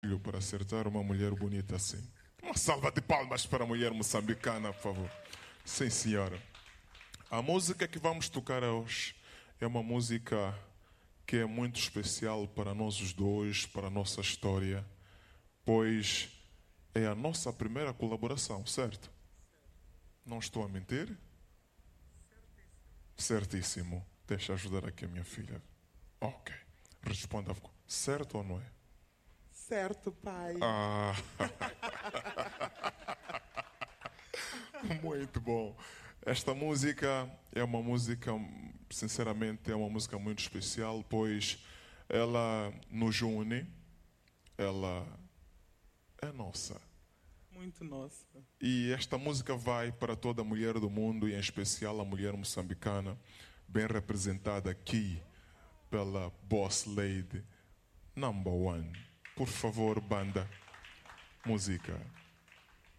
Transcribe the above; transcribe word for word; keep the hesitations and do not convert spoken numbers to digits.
para acertar uma mulher bonita assim. Uma salva de palmas para a mulher moçambicana, por favor. Sim, senhora. A música que vamos tocar hoje é uma música que é muito especial para nós os dois, para a nossa história, pois é a nossa primeira colaboração, certo? Não estou a mentir? Certíssimo. Deixa eu ajudar aqui a minha filha. Ok. Responda. Certo ou não é? Certo, pai. Ah. Muito bom. Esta música é uma música, sinceramente, é uma música muito especial, pois ela nos une, ela é nossa. Muito nossa. E esta música vai para toda mulher do mundo, e em especial a mulher moçambicana, bem representada aqui pela Boss Lady Number One. Por favor, banda, música.